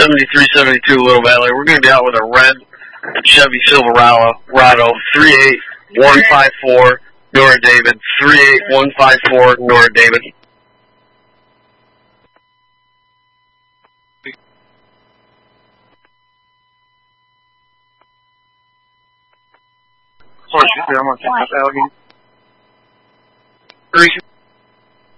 7372 Little Valley. We're going to be out with a red Chevy Silverado 38154 Nora David. 38154 Nora David. I'm going to check that out again.